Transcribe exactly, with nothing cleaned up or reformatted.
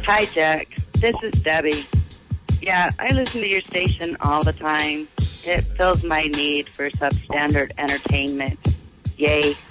Hi, Jack. This is Debbie. Yeah, I listen to your station all the time. It fills my need for substandard entertainment. Yay.